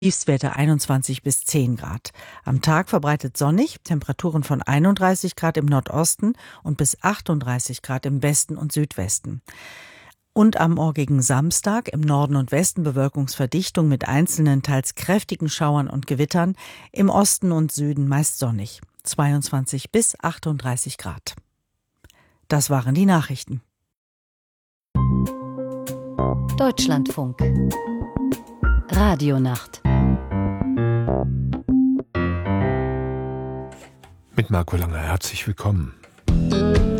Tiefstwerte 21 bis 10 Grad. Am Tag verbreitet sonnig, Temperaturen von 31 Grad im Nordosten und bis 38 Grad im Westen und Südwesten. Und am morgigen Samstag im Norden und Westen Bewölkungsverdichtung mit einzelnen, teils kräftigen Schauern und Gewittern, im Osten und Süden meist sonnig, 22 bis 38 Grad. Das waren die Nachrichten. Deutschlandfunk. Radionacht. Mit Marco Langer, herzlich willkommen.